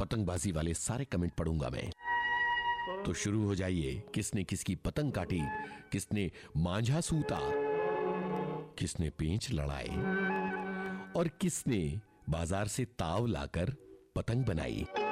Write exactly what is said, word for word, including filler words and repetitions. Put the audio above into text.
पतंगबाजी वाले सारे कमेंट पढ़ूंगा मैं। तो शुरू हो जाइए। किसने किसकी पतंग काटी, किसने मांझा सूता, किसने पेंच लड़ाए और किसने बाजार से ताव लाकर पतंग बनाई।